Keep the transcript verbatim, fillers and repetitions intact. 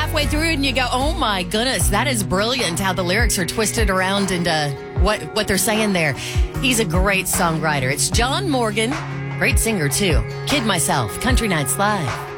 halfway through and you go, oh my goodness, that is brilliant how the lyrics are twisted around into what, what they're saying there. He's a great songwriter. It's John Morgan, great singer too. Kid Myself, Country Nights Live.